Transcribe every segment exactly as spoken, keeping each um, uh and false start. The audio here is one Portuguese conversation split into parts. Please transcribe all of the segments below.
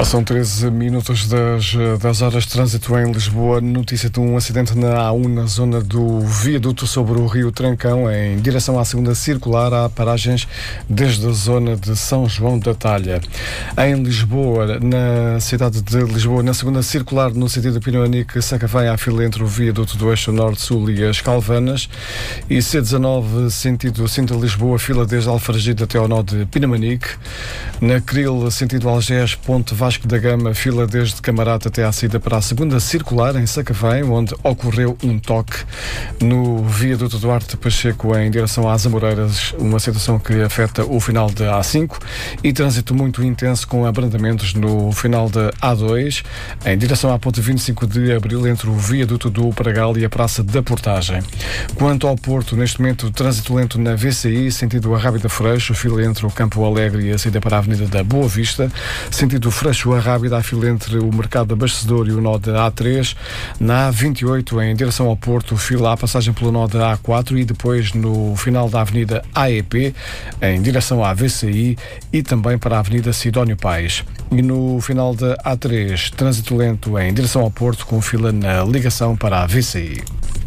Passam treze minutos das, das horas de trânsito em Lisboa. Notícia de um acidente na A um, na zona do viaduto sobre o Rio Trancão, em direção à segunda circular. Há paragens desde a zona de São João da Talha. Em Lisboa, na cidade de Lisboa, na segunda circular, no sentido de Pinamanique-Sacavém, há fila entre o viaduto do eixo Norte-Sul e as Calvanas. E C dezanove, sentido Sintra-Lisboa, fila desde Alfragide até ao nó de Pinamanique. Na Cril, sentido Algés, Ponte Vasco da Gama, fila desde Camarate até à saída para a segunda circular, em Sacavém, onde ocorreu um toque. No viaduto Duarte Pacheco, em direção às Amoreiras, uma situação que afeta o final da A cinco, e trânsito muito intenso com abrandamentos no final da A dois, em direção à ponte vinte e cinco de Abril, entre o viaduto do Pragal e a Praça da Portagem. Quanto ao Porto, neste momento, trânsito lento na V C I, sentido Arrábida Freixo, fila entre o Campo Alegre e a saída para a Avenida da Boa Vista. Sentido Freixo Arrábida, a fila entre o Mercado Abastecedor e o nó da A três. Na A vinte e oito, em direção ao Porto, fila à passagem pelo nó da A quatro, e depois no final da Avenida A E P, em direção à V C I, e também para a Avenida Sidónio Pais. E no final da A três, trânsito lento em direção ao Porto, com fila na ligação para a V C I.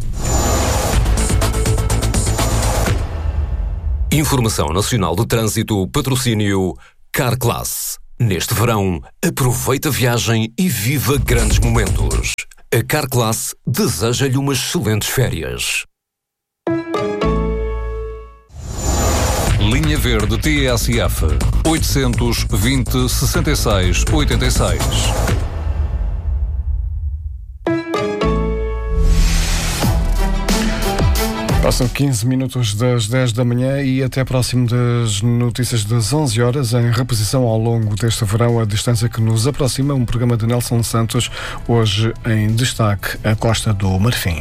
Informação Nacional de Trânsito, patrocínio Carclass. Neste verão, aproveita a viagem e viva grandes momentos. A Carclass deseja-lhe umas excelentes férias. Linha Verde T S F oitocentos e vinte, sessenta e seis, oitenta e seis. Passam quinze minutos das dez da manhã e até próximo das notícias das onze horas, em reposição ao longo deste verão, a distância que nos aproxima, um programa de Nelson Santos, hoje em destaque, a Costa do Marfim.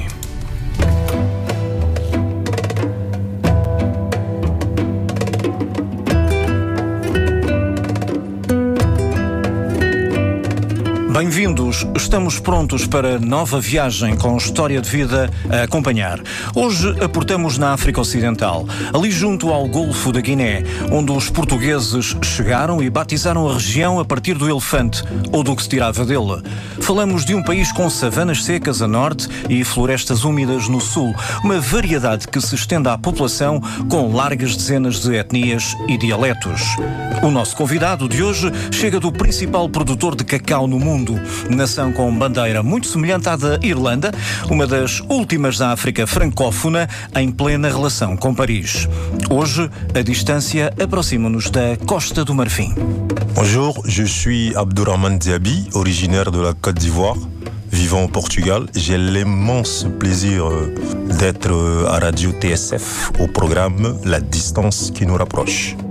Bem-vindos, estamos prontos para nova viagem com história de vida a acompanhar. Hoje aportamos na África Ocidental, ali junto ao Golfo da Guiné, onde os portugueses chegaram e batizaram a região a partir do elefante, ou do que se tirava dele. Falamos de um país com savanas secas a norte e florestas úmidas no sul, uma variedade que se estende à população com largas dezenas de etnias e dialetos. O nosso convidado de hoje chega do principal produtor de cacau no mundo, nação com bandeira muito semelhante à da Irlanda, uma das últimas da África francófona, em plena relação com Paris. Hoje, a distância aproxima-nos da Costa do Marfim. Bonjour, je suis Abdourahmane Diaby, originaire de la Côte d'Ivoire, vivant au Portugal. J'ai l'immense plaisir d'être à Radio T S F au programme La Distance qui nous rapproche.